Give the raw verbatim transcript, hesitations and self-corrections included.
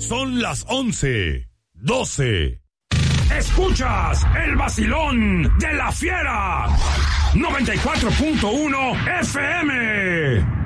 Son las once, doce. Escuchas el vacilón de La Fiera. noventa y cuatro punto uno F M.